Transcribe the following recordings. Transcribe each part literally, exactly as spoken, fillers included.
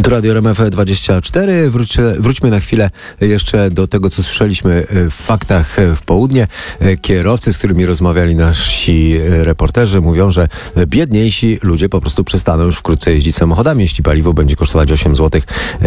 Do Radio R M F dwadzieścia cztery. Wróć, wróćmy na chwilę jeszcze do tego, co słyszeliśmy w faktach w południe. Kierowcy, z którymi rozmawiali nasi reporterzy, mówią, że biedniejsi ludzie po prostu przestaną już wkrótce jeździć samochodami, jeśli paliwo będzie kosztować osiem złotych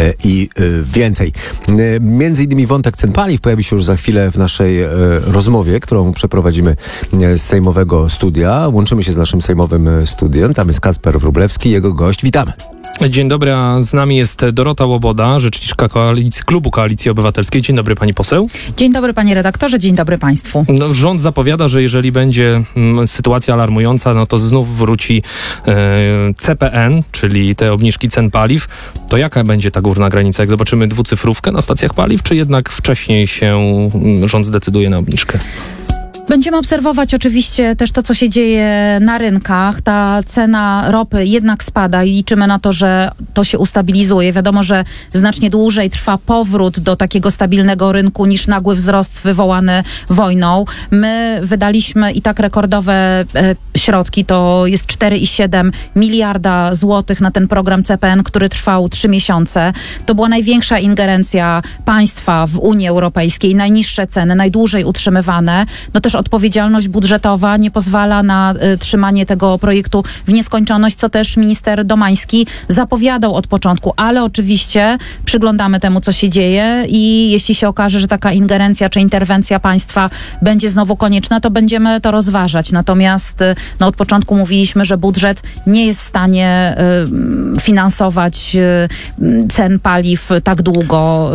i więcej. Między innymi wątek cen paliw pojawi się już za chwilę w naszej rozmowie, którą przeprowadzimy z sejmowego studia. Łączymy się z naszym sejmowym studiem. Tam jest Kacper Wróblewski, jego gość. Witamy. Dzień dobry, a z nami jest Dorota Łoboda, rzeczniczka koalicji, Klubu Koalicji Obywatelskiej. Dzień dobry, pani poseł. Dzień dobry, panie redaktorze, dzień dobry państwu. No, rząd zapowiada, że jeżeli będzie mm, sytuacja alarmująca, no to znów wróci e, C P N, czyli te obniżki cen paliw. To jaka będzie ta górna granica? Jak zobaczymy dwucyfrówkę na stacjach paliw, czy jednak wcześniej się mm, rząd zdecyduje na obniżkę? Będziemy obserwować oczywiście też to, co się dzieje na rynkach. Ta cena ropy jednak spada i liczymy na to, że to się ustabilizuje. Wiadomo, że znacznie dłużej trwa powrót do takiego stabilnego rynku niż nagły wzrost wywołany wojną. My wydaliśmy i tak rekordowe e, środki, to jest cztery i siedem miliarda złotych na ten program C P N, który trwał trzy miesiące. To była największa ingerencja państwa w Unii Europejskiej, najniższe ceny, najdłużej utrzymywane. No też odpowiedzialność budżetowa nie pozwala na y, trzymanie tego projektu w nieskończoność, co też minister Domański zapowiadał od początku, ale oczywiście przyglądamy temu, co się dzieje i jeśli się okaże, że taka ingerencja czy interwencja państwa będzie znowu konieczna, to będziemy to rozważać. Natomiast y, no, od początku mówiliśmy, że budżet nie jest w stanie y, finansować y, cen paliw tak długo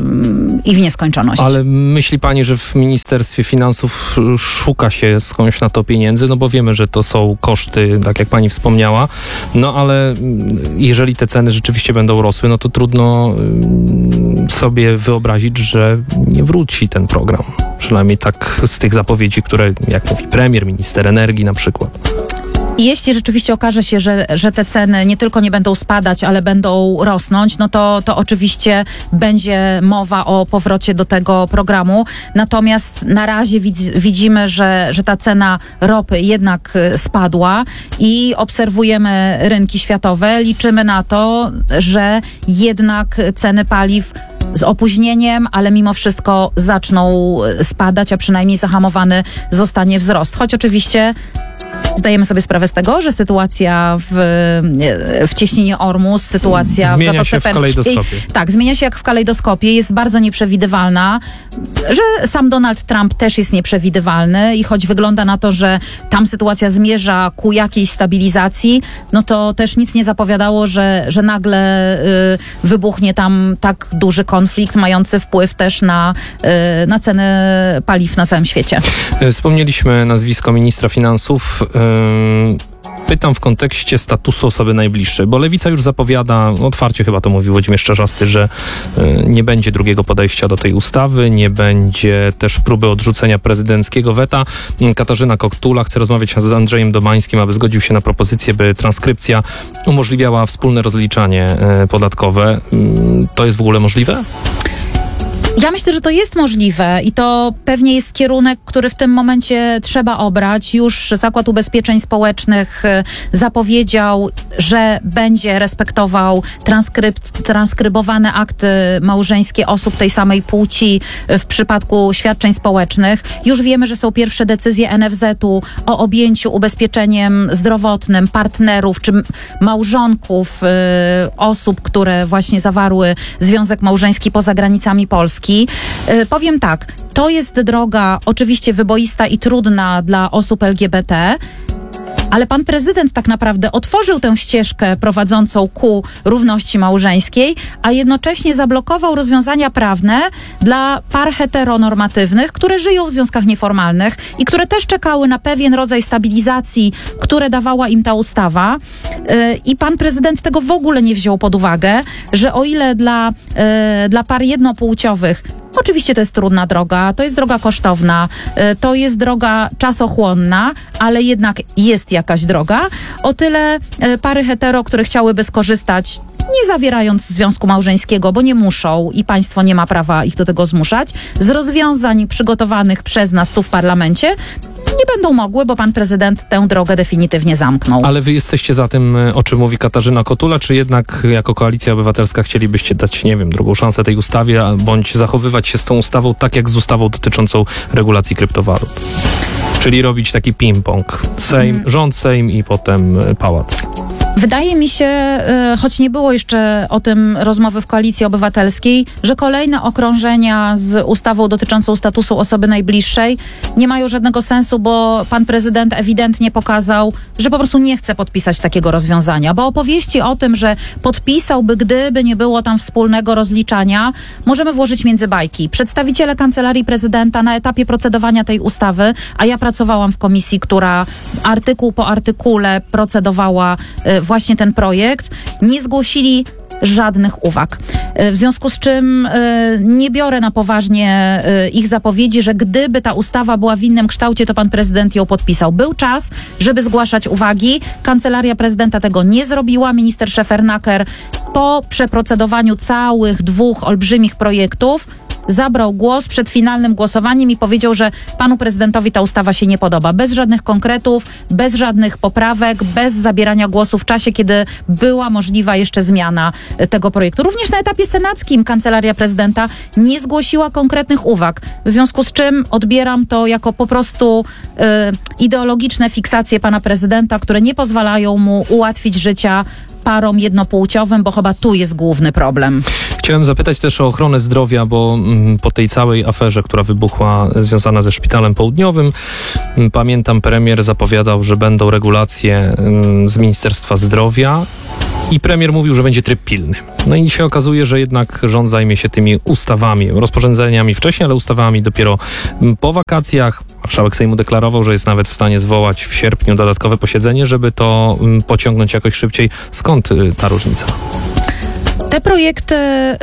y, i w nieskończoność. Ale myśli pani, że w Ministerstwie Finansów szuka się skądś na to pieniędzy, no bo wiemy, że to są koszty, tak jak pani wspomniała, no ale jeżeli te ceny rzeczywiście będą rosły, no to trudno sobie wyobrazić, że nie wróci ten program. Przynajmniej tak z tych zapowiedzi, które, jak mówi premier, minister energii na przykład. I jeśli rzeczywiście okaże się, że, że te ceny nie tylko nie będą spadać, ale będą rosnąć, no to, to oczywiście będzie mowa o powrocie do tego programu. Natomiast na razie widz, widzimy, że, że ta cena ropy jednak spadła i obserwujemy rynki światowe. Liczymy na to, że jednak ceny paliw z opóźnieniem, ale mimo wszystko zaczną spadać, a przynajmniej zahamowany zostanie wzrost. Choć oczywiście zdajemy sobie sprawę z tego, że sytuacja w, w cieśninie Ormus, sytuacja zmienia w Zatoce się w Perskiej, tak, zmienia się jak w kalejdoskopie, jest bardzo nieprzewidywalna, że sam Donald Trump też jest nieprzewidywalny i choć wygląda na to, że tam sytuacja zmierza ku jakiejś stabilizacji, no to też nic nie zapowiadało, że, że nagle y, wybuchnie tam tak duży konflikt, mający wpływ też na, y, na ceny paliw na całym świecie. Wspomnieliśmy nazwisko ministra finansów. Pytam w kontekście statusu osoby najbliższej, bo Lewica już zapowiada, otwarcie chyba to mówił Włodzimierz Czarzasty, że nie będzie drugiego podejścia do tej ustawy, nie będzie też próby odrzucenia prezydenckiego weta. Katarzyna Koktula chce rozmawiać z Andrzejem Domańskim, aby zgodził się na propozycję, by transkrypcja umożliwiała wspólne rozliczanie podatkowe. To jest w ogóle możliwe? Ja myślę, że to jest możliwe i to pewnie jest kierunek, który w tym momencie trzeba obrać. Już Zakład Ubezpieczeń Społecznych zapowiedział, że będzie respektował transkrypt, transkrybowane akty małżeńskie osób tej samej płci w przypadku świadczeń społecznych. Już wiemy, że są pierwsze decyzje N F Z u o objęciu ubezpieczeniem zdrowotnym partnerów czy małżonków y, osób, które właśnie zawarły związek małżeński poza granicami Polski. Yy, powiem tak, to jest droga oczywiście wyboista i trudna dla osób L G B T, ale pan prezydent tak naprawdę otworzył tę ścieżkę prowadzącą ku równości małżeńskiej, a jednocześnie zablokował rozwiązania prawne dla par heteronormatywnych, które żyją w związkach nieformalnych i które też czekały na pewien rodzaj stabilizacji, które dawała im ta ustawa. Yy, I pan prezydent tego w ogóle nie wziął pod uwagę, że o ile dla, yy, dla par jednopłciowych oczywiście to jest trudna droga, to jest droga kosztowna, to jest droga czasochłonna, ale jednak jest jakaś droga. O tyle pary hetero, które chciałyby skorzystać, nie zawierając związku małżeńskiego, bo nie muszą i państwo nie ma prawa ich do tego zmuszać, z rozwiązań przygotowanych przez nas tu w parlamencie, nie będą mogły, bo pan prezydent tę drogę definitywnie zamknął. Ale wy jesteście za tym, o czym mówi Katarzyna Kotula, czy jednak jako Koalicja Obywatelska chcielibyście dać, nie wiem, drugą szansę tej ustawie, bądź zachowywać się z tą ustawą tak jak z ustawą dotyczącą regulacji kryptowalut? Czyli robić taki ping-pong. Sejm, hmm. rząd, Sejm i potem pałac. Wydaje mi się, choć nie było jeszcze o tym rozmowy w Koalicji Obywatelskiej, że kolejne okrążenia z ustawą dotyczącą statusu osoby najbliższej nie mają żadnego sensu, bo pan prezydent ewidentnie pokazał, że po prostu nie chce podpisać takiego rozwiązania, bo opowieści o tym, że podpisałby, gdyby nie było tam wspólnego rozliczania, możemy włożyć między bajki. Przedstawiciele Kancelarii Prezydenta na etapie procedowania tej ustawy, a ja pracowałam w komisji, która artykuł po artykule procedowała właśnie ten projekt, nie zgłosili żadnych uwag. W związku z czym nie biorę na poważnie ich zapowiedzi, że gdyby ta ustawa była w innym kształcie, to pan prezydent ją podpisał. Był czas, żeby zgłaszać uwagi. Kancelaria Prezydenta tego nie zrobiła. Minister Szefernaker po przeprocedowaniu całych dwóch olbrzymich projektów zabrał głos przed finalnym głosowaniem i powiedział, że panu prezydentowi ta ustawa się nie podoba. Bez żadnych konkretów, bez żadnych poprawek, bez zabierania głosu w czasie, kiedy była możliwa jeszcze zmiana tego projektu. Również na etapie senackim Kancelaria Prezydenta nie zgłosiła konkretnych uwag. W związku z czym odbieram to jako po prostu y, ideologiczne fiksacje pana prezydenta, które nie pozwalają mu ułatwić życia parom jednopłciowym, bo chyba tu jest główny problem. Chciałem zapytać też o ochronę zdrowia, bo mm, po tej całej aferze, która wybuchła związana ze Szpitalem Południowym, mm, pamiętam, premier zapowiadał, że będą regulacje mm, z Ministerstwa Zdrowia i premier mówił, że będzie tryb pilny. No i się okazuje, że jednak rząd zajmie się tymi ustawami, rozporządzeniami wcześniej, ale ustawami dopiero po wakacjach. Marszałek Sejmu deklarował, że jest nawet w stanie zwołać w sierpniu dodatkowe posiedzenie, żeby to mm, pociągnąć jakoś szybciej. Skąd y, ta różnica? Te projekty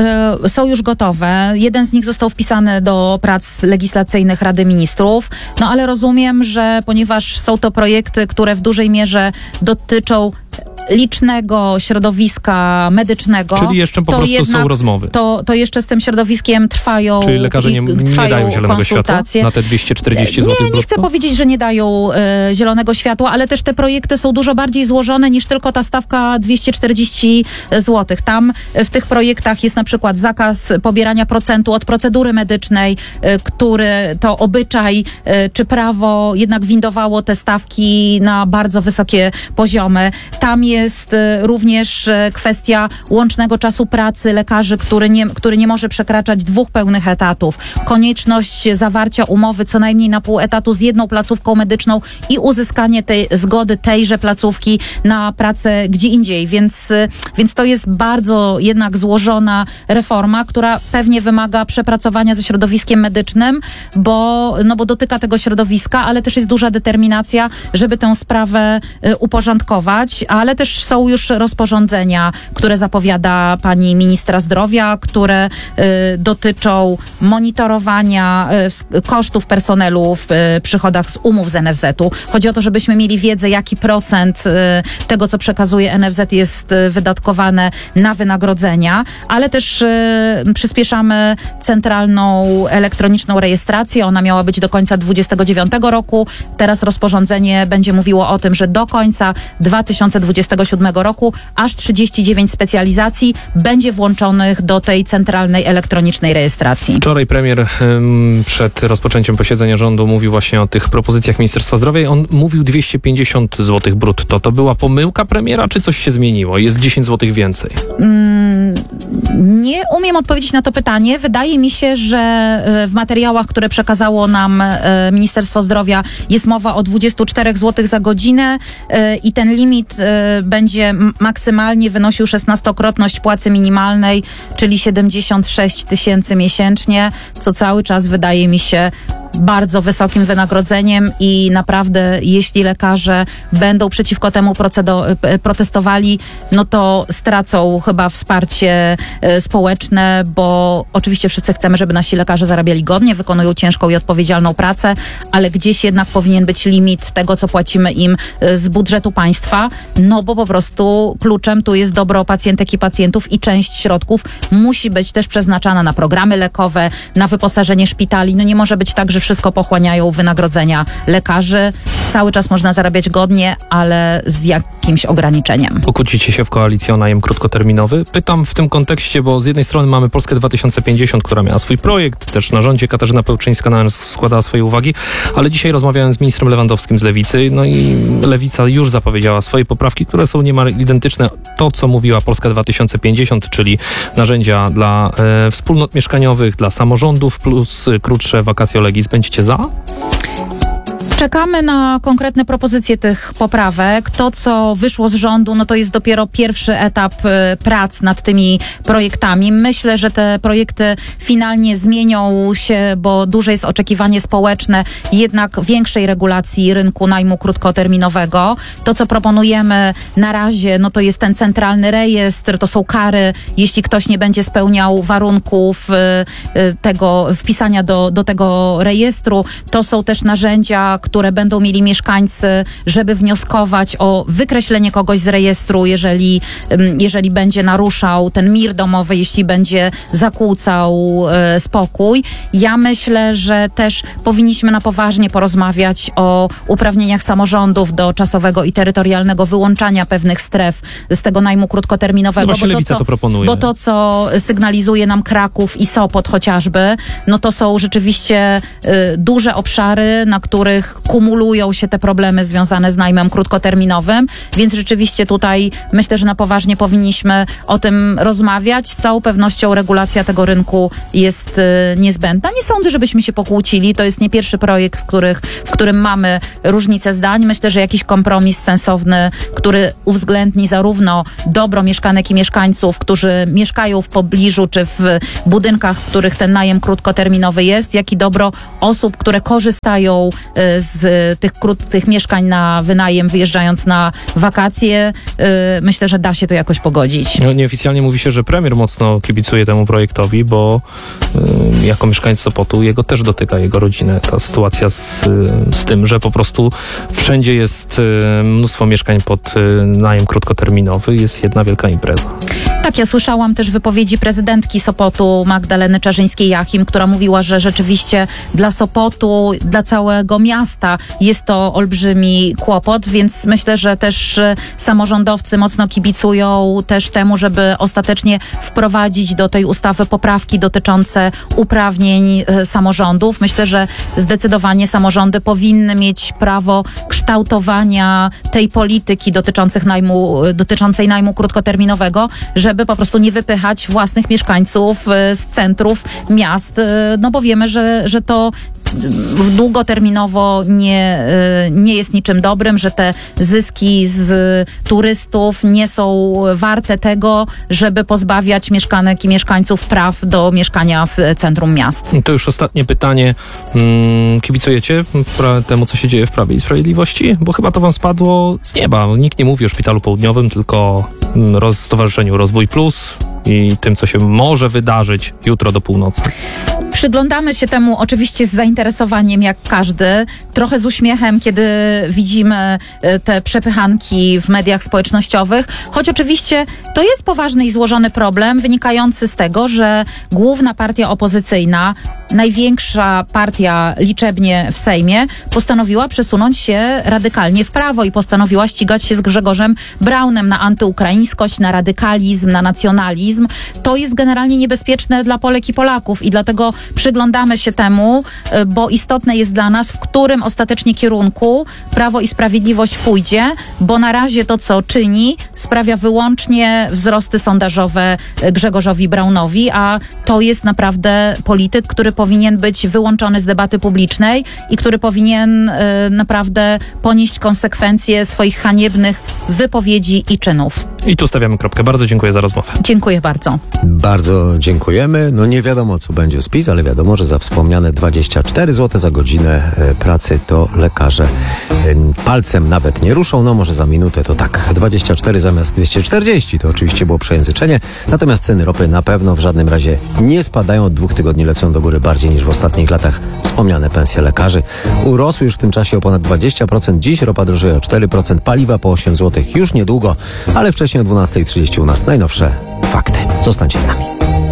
y, są już gotowe. Jeden z nich został wpisany do prac legislacyjnych Rady Ministrów. No ale rozumiem, że ponieważ są to projekty, które w dużej mierze dotyczą licznego środowiska medycznego. Czyli jeszcze po to prostu jednak, są rozmowy. To, to jeszcze z tym środowiskiem trwają Czyli lekarze nie, nie trwają dają zielonego światła na te dwieście czterdzieści złotych Nie, nie chcę powiedzieć, że nie dają y, zielonego światła, ale też te projekty są dużo bardziej złożone niż tylko ta stawka dwieście czterdzieści złotych. Tam y, w tych projektach jest na przykład zakaz pobierania procentu od procedury medycznej, y, który to obyczaj y, czy prawo jednak windowało te stawki na bardzo wysokie poziomy. Tam jest również kwestia łącznego czasu pracy lekarzy, który nie, który nie może przekraczać dwóch pełnych etatów. Konieczność zawarcia umowy co najmniej na pół etatu z jedną placówką medyczną i uzyskanie tej zgody tejże placówki na pracę gdzie indziej. Więc, więc to jest bardzo jednak złożona reforma, która pewnie wymaga przepracowania ze środowiskiem medycznym, bo, no bo dotyka tego środowiska, ale też jest duża determinacja, żeby tę sprawę uporządkować, ale też są już rozporządzenia, które zapowiada pani ministra zdrowia, które y, dotyczą monitorowania y, kosztów personelu w y, przychodach z umów z N F Z-u. Chodzi o to, żebyśmy mieli wiedzę, jaki procent y, tego, co przekazuje N F Z, jest y, wydatkowane na wynagrodzenia, ale też y, przyspieszamy centralną elektroniczną rejestrację. Ona miała być do końca dwudziestego dziewiątego roku. Teraz rozporządzenie będzie mówiło o tym, że do końca dwa tysiące dwudziestego siódmego roku aż trzydzieści dziewięć specjalizacji będzie włączonych do tej centralnej elektronicznej rejestracji. Wczoraj premier ym, przed rozpoczęciem posiedzenia rządu mówił właśnie o tych propozycjach Ministerstwa Zdrowia i on mówił dwieście pięćdziesiąt złotych brutto. To była pomyłka premiera, czy coś się zmieniło? Jest dziesięć złotych więcej. Mm, nie umiem odpowiedzieć na to pytanie. Wydaje mi się, że w materiałach, które przekazało nam Ministerstwo Zdrowia, jest mowa o dwudziestu czterech złotych za godzinę i ten limit będzie maksymalnie wynosił szesnastokrotność płacy minimalnej, czyli siedemdziesiąt sześć tysięcy miesięcznie, co cały czas wydaje mi się bardzo wysokim wynagrodzeniem i naprawdę jeśli lekarze będą przeciwko temu procedo- protestowali, no to stracą chyba wsparcie e, społeczne, bo oczywiście wszyscy chcemy, żeby nasi lekarze zarabiali godnie, wykonują ciężką i odpowiedzialną pracę, ale gdzieś jednak powinien być limit tego, co płacimy im e, z budżetu państwa, no bo po prostu kluczem tu jest dobro pacjentek i pacjentów i część środków musi być też przeznaczana na programy lekowe, na wyposażenie szpitali. No nie może być tak, że wszystko pochłaniają wynagrodzenia lekarzy. Cały czas można zarabiać godnie, ale z jakimś ograniczeniem. Pokłócicie się w koalicji o najem krótkoterminowy? Pytam w tym kontekście, bo z jednej strony mamy Polskę dwa tysiące pięćdziesiąt, która miała swój projekt, też na rządzie Katarzyna Pełczyńska na nas składała swoje uwagi, ale dzisiaj rozmawiałem z ministrem Lewandowskim z Lewicy, no i Lewica już zapowiedziała swoje poprawki, które są niemal identyczne to, co mówiła Polska dwa tysiące pięćdziesiąt, czyli narzędzia dla e, wspólnot mieszkaniowych, dla samorządów plus krótsze vacatio legis. Będziecie za? Czekamy na konkretne propozycje tych poprawek. To, co wyszło z rządu, no to jest dopiero pierwszy etap y, prac nad tymi projektami. Myślę, że te projekty finalnie zmienią się, bo duże jest oczekiwanie społeczne jednak większej regulacji rynku najmu krótkoterminowego. To, co proponujemy na razie, no to jest ten centralny rejestr, to są kary, jeśli ktoś nie będzie spełniał warunków y, y, tego wpisania do, do tego rejestru. To są też narzędzia, które będą mieli mieszkańcy, żeby wnioskować o wykreślenie kogoś z rejestru, jeżeli, jeżeli będzie naruszał ten mir domowy, jeśli będzie zakłócał e, spokój. Ja myślę, że też powinniśmy na poważnie porozmawiać o uprawnieniach samorządów do czasowego i terytorialnego wyłączania pewnych stref z tego najmu krótkoterminowego. No właśnie bo to, Lewica co, to proponuje. Bo to, co sygnalizuje nam Kraków i Sopot chociażby, no to są rzeczywiście y, duże obszary, na których kumulują się te problemy związane z najmem krótkoterminowym, więc rzeczywiście tutaj myślę, że na poważnie powinniśmy o tym rozmawiać. Z całą pewnością regulacja tego rynku jest y, niezbędna. Nie sądzę, żebyśmy się pokłócili. To jest nie pierwszy projekt, w, których, w którym mamy różnice zdań. Myślę, że jakiś kompromis sensowny, który uwzględni zarówno dobro mieszkanek i mieszkańców, którzy mieszkają w pobliżu czy w budynkach, w których ten najem krótkoterminowy jest, jak i dobro osób, które korzystają y, z tych, krót, tych mieszkań na wynajem, wyjeżdżając na wakacje. Yy, myślę, że da się to jakoś pogodzić. No, nieoficjalnie mówi się, że premier mocno kibicuje temu projektowi, bo y, jako mieszkańc Sopotu jego też dotyka jego rodzinę. Ta sytuacja z, z tym, że po prostu wszędzie jest y, mnóstwo mieszkań pod y, najem krótkoterminowy, jest jedna wielka impreza. Tak, ja słyszałam też wypowiedzi prezydentki Sopotu, Magdaleny Czarzyńskiej-Jachim, która mówiła, że rzeczywiście dla Sopotu, dla całego miasta jest to olbrzymi kłopot, więc myślę, że też samorządowcy mocno kibicują też temu, żeby ostatecznie wprowadzić do tej ustawy poprawki dotyczące uprawnień samorządów. Myślę, że zdecydowanie samorządy powinny mieć prawo kształtowania tej polityki dotyczących najmu, dotyczącej najmu krótkoterminowego, żeby po prostu nie wypychać własnych mieszkańców z centrów miast, no bo wiemy, że, że to długoterminowo nie, nie jest niczym dobrym, że te zyski z turystów nie są warte tego, żeby pozbawiać mieszkanek i mieszkańców praw do mieszkania w centrum miast. I to już ostatnie pytanie. Kibicujecie temu, co się dzieje w Prawie i Sprawiedliwości? Bo chyba to wam spadło z nieba. Nikt nie mówi o Szpitalu Południowym, tylko o Stowarzyszeniu Rozwój Plus i tym, co się może wydarzyć jutro do północy. Przyglądamy się temu oczywiście z zainteresowaniem, jak każdy. Trochę z uśmiechem, kiedy widzimy te przepychanki w mediach społecznościowych. Choć oczywiście to jest poważny i złożony problem, wynikający z tego, że główna partia opozycyjna, największa partia liczebnie w Sejmie, postanowiła przesunąć się radykalnie w prawo i postanowiła ścigać się z Grzegorzem Braunem na antyukraińskość, na radykalizm, na nacjonalizm. To jest generalnie niebezpieczne dla Polek i Polaków i dlatego przyglądamy się temu, bo istotne jest dla nas, w którym ostatecznie kierunku Prawo i Sprawiedliwość pójdzie, bo na razie to, co czyni, sprawia wyłącznie wzrosty sondażowe Grzegorzowi Braunowi, a to jest naprawdę polityk, który powinien być wyłączony z debaty publicznej i który powinien y, naprawdę ponieść konsekwencje swoich haniebnych wypowiedzi i czynów. I tu stawiamy kropkę. Bardzo dziękuję za rozmowę. Dziękuję bardzo. Bardzo dziękujemy. No nie wiadomo, co będzie z PiS, ale wiadomo, że za wspomniane dwadzieścia cztery złote za godzinę e, pracy to lekarze e, palcem nawet nie ruszą. No może za minutę to tak. dwadzieścia cztery zamiast dwieście czterdzieści. To oczywiście było przejęzyczenie. Natomiast ceny ropy na pewno w żadnym razie nie spadają. Od dwóch tygodni lecą do góry bardziej niż w ostatnich latach wspomniane pensje lekarzy. Urosły już w tym czasie o ponad dwadzieścia procent. Dziś ropa drożeje o cztery procent. Paliwa po osiem złotych już niedługo, ale wcześniej o dwunasta trzydzieści u nas najnowsze fakty. Zostańcie z nami.